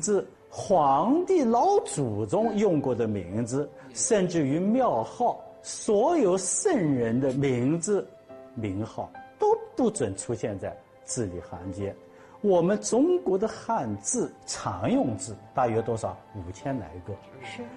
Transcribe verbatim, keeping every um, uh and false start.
字，皇帝老祖宗用过的名字，甚至于庙号，所有圣人的名字、名号都不准出现在字里行间。我们中国的汉字常用字大约多少？五千来个。 是。